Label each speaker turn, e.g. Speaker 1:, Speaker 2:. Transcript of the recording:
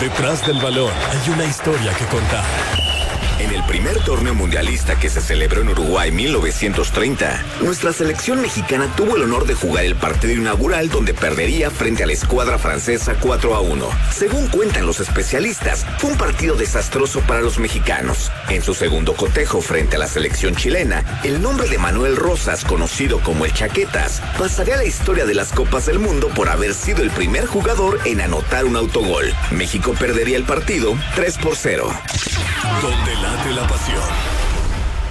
Speaker 1: Detrás del balón hay una historia que contar.
Speaker 2: En el primer torneo mundialista que se celebró en Uruguay en 1930, nuestra selección mexicana tuvo el honor de jugar el partido inaugural donde perdería frente a la escuadra francesa 4-1. Según cuentan los especialistas, fue un partido desastroso para los mexicanos. En su segundo cotejo frente a la selección chilena, el nombre de Manuel Rosas, conocido como el Chaquetas, pasaría a la historia de las Copas del Mundo por haber sido el primer jugador en anotar un autogol. México perdería el partido 3-0.
Speaker 1: Donde late la pasión.